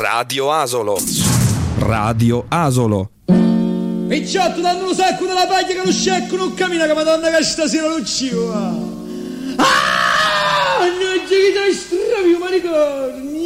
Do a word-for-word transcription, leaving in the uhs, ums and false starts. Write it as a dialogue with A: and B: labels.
A: Radio Asolo.
B: Radio Asolo.
C: Picciotto, danno un sacco della paglia che lo scecco non cammina, che madonna che stasera lo uccido. Ah! Non c'è che te stravio, ma ricordi.